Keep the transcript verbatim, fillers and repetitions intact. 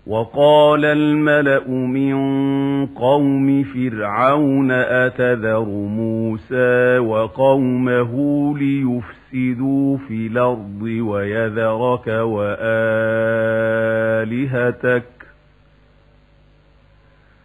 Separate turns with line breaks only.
وقال الملأ من قوم فرعون أتذر موسى وقومه ليفسدوا في الأرض ويذرك وآلهتك